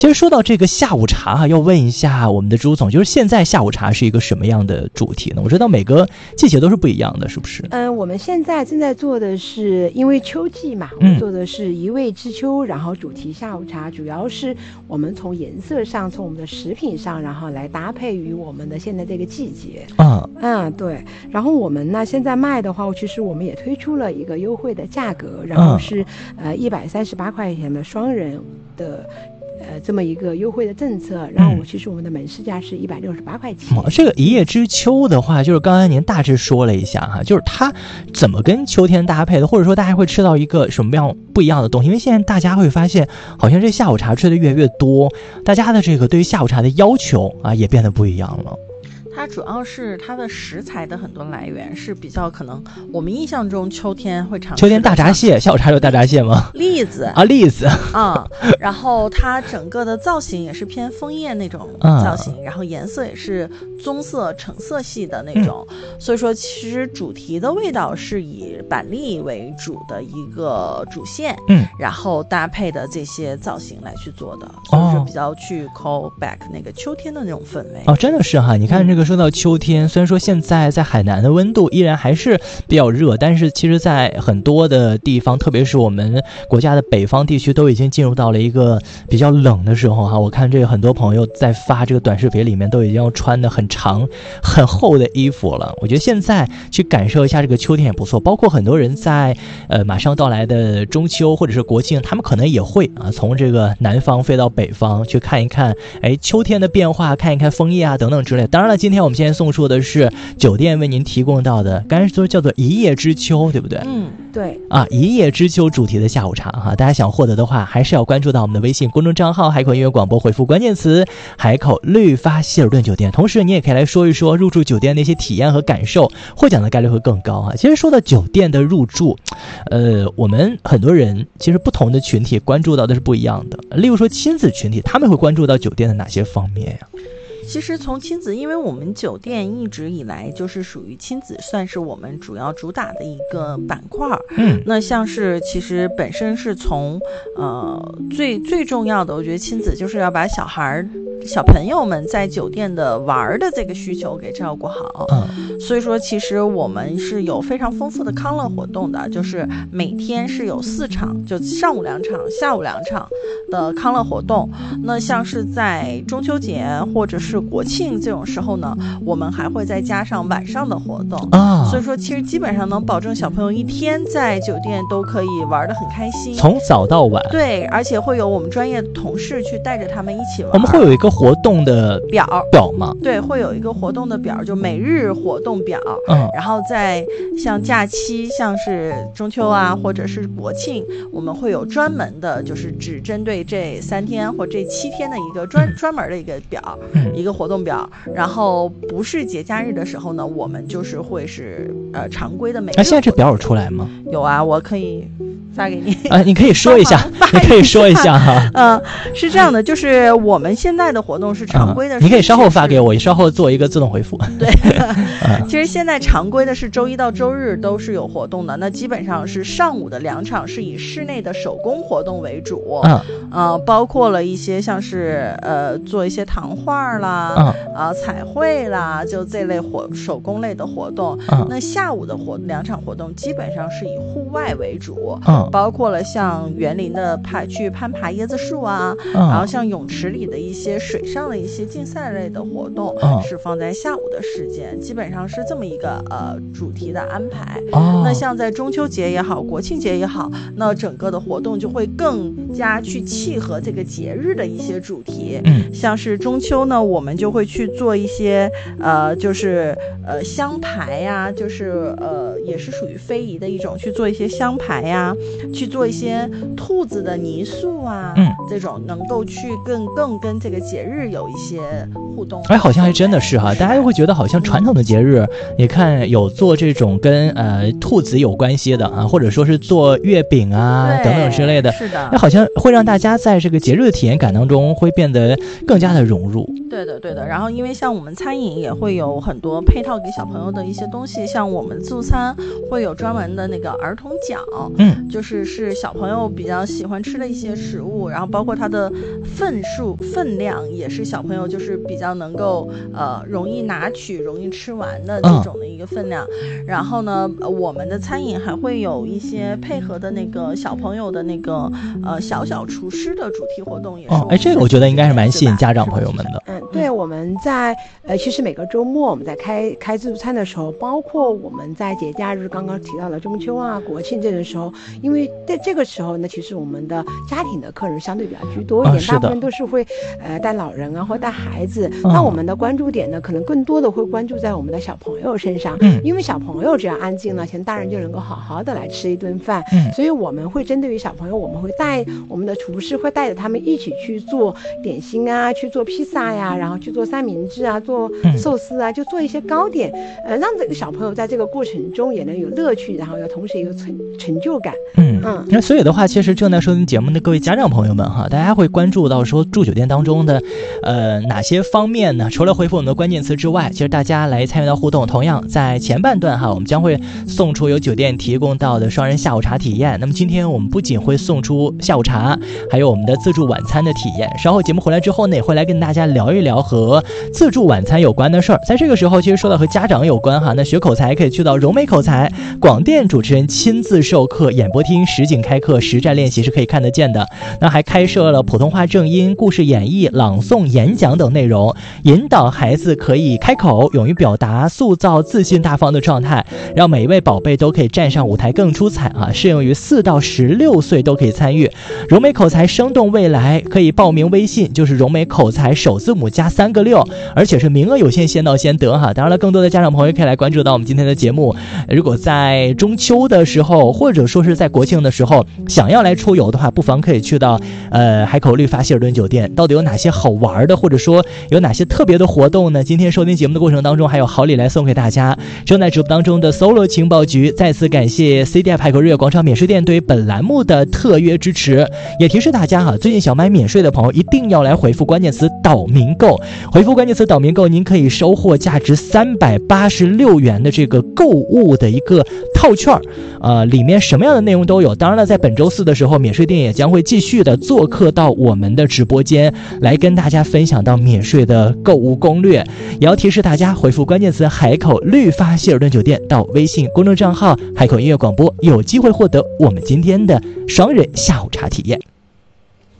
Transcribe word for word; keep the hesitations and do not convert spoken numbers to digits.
其实说到这个下午茶哈、啊，要问一下我们的朱总，就是现在下午茶是一个什么样的主题呢？我知道每个季节都是不一样的，是不是？ 嗯、呃，我们现在正在做的是，因为秋季嘛，我们做的是一味之秋，嗯、然后主题下午茶，主要是我们从颜色上，从我们的食品上，然后来搭配于我们的现在这个季节。 啊， 嗯，对。然后我们呢，现在卖的话，其实我们也推出了一个优惠的价格，然后是、嗯、呃一百三十八块钱的双人的。呃，这么一个优惠的政策，然后我其实我们的门市价是一百六十八块钱。 嗯、这个一叶知秋的话，就是刚才您大致说了一下哈，就是它怎么跟秋天搭配的，或者说大家会吃到一个什么样不一样的东西？因为现在大家会发现，好像这下午茶吃的越来越多，大家的这个对于下午茶的要求啊也变得不一样了。 它主要是它的食材的很多来源是比较可能我们印象中秋天会常吃的， 秋天大闸蟹，下午茶有大闸蟹吗？ 栗子啊，栗子啊、嗯，然后它整个的造型也是偏枫叶那种造型、嗯，然后颜色也是棕色、橙色系的那种、嗯，所以说其实主题的味道是以板栗为主的一个主线，嗯，然后搭配的这些造型来去做的，所以说比较去 call back 那个秋天的那种氛围。 哦，真的是哈，你看这个。说到秋天，虽然说现在在海南的温度依然还是比较热，但是其实在很多的地方，特别是我们国家的北方地区，都已经进入到了一个比较冷的时候哈。我看这个很多朋友在发这个短视频里面都已经要穿的很长很厚的衣服了。我觉得现在去感受一下这个秋天也不错，包括很多人在呃马上到来的中秋或者是国庆，他们可能也会啊从这个南方飞到北方去看一看哎秋天的变化，看一看枫叶啊等等之类的。当然了，今天我们现在送出的是酒店为您提供到的，刚才说叫做一叶知秋，对不对？ 嗯，对啊，一叶知秋主题的下午茶哈，大家想获得的话，还是要关注到我们的微信公众账号海口音乐广播，回复关键词海口绿发希尔顿酒店。同时，你也可以来说一说入住酒店的一些体验和感受，获奖的概率会更高啊。其实说到酒店的入住，呃，我们很多人其实不同的群体关注到的是不一样的。例如说亲子群体，他们会关注到酒店的哪些方面呀？ 其实从亲子，因为我们酒店一直以来就是属于亲子，算是我们主要主打的一个板块。嗯，那像是其实本身是从呃最最重要的，我觉得亲子就是要把小孩小朋友们在酒店的玩的这个需求给照顾好。嗯，所以说其实我们是有非常丰富的康乐活动的，就是每天是有四场，就上午两场，下午两场的康乐活动。那像是在中秋节或者是国庆这种时候呢，我们还会再加上晚上的活动啊，所以说其实基本上能保证小朋友一天在酒店都可以玩得很开心， 从早到晚。 对，而且会有我们专业的同事去带着他们一起玩。 我们会有一个活动的表表吗？ 对，会有一个活动的表，就每日活动表。嗯，然后在像假期，像是中秋啊，或者是国庆，我们会有专门的，就是只针对这三天或这七天的一个专、嗯、专门的一个表，嗯、一个活动表。然后不是节假日的时候呢，我们就是会是呃常规的每日。那、 啊、现在这表有出来吗？ 有啊，我可以发给你啊，你可以说一下，你可以说一下哈。 嗯、呃，是这样的，就是我们现在的活动是常规的、嗯， 你可以稍后发给我，稍后做一个自动回复。 对，其实现在常规的是周一到周日都是有活动的，那基本上是上午的两场是以室内的手工活动为主，嗯，呃，包括了一些像是呃做一些糖画啦，嗯，啊、呃、彩绘啦，就这类活手工类的活动。嗯，那下午的活两场活动基本上是以户外为主，嗯，包括了像园林的爬去攀爬椰子树啊，嗯，然后像泳池里的一些水上的一些竞赛类的活动，嗯，是放在下午的时间，基本上是这么一个呃主题的安排。哦，那像在中秋节也好，国庆节也好，那整个的活动就会更加去契合这个节日的一些主题。嗯，像是中秋呢，我们就会去做一些呃，就是呃香牌呀，就是呃也是属于非遗的一种，去做一些香牌呀，去做一些兔子的泥塑啊，嗯，这种能够去更更跟这个节日有一些互动。 哎，好像还真的是哈，大家会觉得好像传统的节日，嗯、你看有做这种跟呃兔子有关系的啊，或者说是做月饼啊等等之类的， 是的， 那好像会让大家在这个节日的体验感当中会变得更加的融入。 对的对的。然后因为像我们餐饮也会有很多配套给小朋友的一些东西，像我们自助餐会有专门的那个儿童角，嗯，就是是小朋友比较喜欢吃的一些食物，然后包括它的份数分量也是小朋友就是比较能够呃容易拿取容易吃完的这种的一个分量、嗯、然后呢我们的餐饮还会有一些配合的那个小朋友的那个呃小小厨师的主题活动也是。 哦，哎，这个我觉得应该是蛮吸引家长朋友们的。 嗯，对，我们在呃其实每个周末我们在开开自助餐的时候，包括我们在节假日刚刚提到的中秋啊国庆这个时候，因为在这个时候呢其实我们的家庭的客人相对比较居多一点、哦、大部分都是会呃带老人啊或带孩子、嗯、那我们的关注点呢可能更多的会关注在我们的小朋友身上、嗯、因为小朋友只要安静了，其实大人就能够好好的来吃一顿饭、嗯、所以我们会针对于小朋友，我们会带我们的厨师会带着他们一起去做点心啊，去做披萨呀，然后去做三明治啊，做寿司啊，就做一些糕点，呃，让这个小朋友在这个过程中也能有乐趣，然后又同时也有成成就感。 嗯嗯，那所以的话，其实正在收听节目的各位家长朋友们哈，大家会关注到说住酒店当中的呃哪些方面呢？除了回复我们的关键词之外，其实大家来参与到互动，同样在前半段哈，我们将会送出由酒店提供到的双人下午茶体验。那么今天我们不仅会送出下午茶，还有我们的自助晚餐的体验。稍后节目回来之后呢，也会来跟大家聊一聊和自助晚餐有关的事儿。在这个时候，其实说到和家长有关哈，那学口才可以去到融美口才广电主持人亲自授课，演播厅实景开课，实战练习是可以看得见的。那还开设了普通话正音、故事演绎、朗诵、演讲等内容，引导孩子可以开口，勇于表达，塑造自信大方的状态，让每一位宝贝都可以站上舞台更出彩啊！适用于四到十六岁都可以参与。融美口才生动未来，可以报名微信，就是融美口才首字母加三个六，而且是名额有限，先到先得哈。当然了，更多的家长朋友可以来关注到我们今天的节目。如果在中秋的时候，或者说是在国庆的时候，想要来出游的话，不妨可以去到呃海口绿发希尔顿酒店。到底有哪些好玩的，或者说有哪些特别的活动呢？今天收听节目的过程当中，还有好礼来送给大家。正在直播当中的 Solo 情报局再次感谢 C D F 海口日月广场免税店对于本栏目的特约支持，也提示大家哈，最近想买免税的朋友一定要来回复关键词岛民购，回复关键词岛民购，您可以收获价值三百八十六元的这个购物的一个套券，呃，里面什么样的内容都有。当然了，在本周四的时候，免税店也将会继续的做客到我们的直播间，来跟大家分享到免税的购物攻略。也要提示大家，回复关键词海口绿发希尔顿酒店到微信公众账号海口音乐广播，有机会获得我们今天的双人下午茶体验。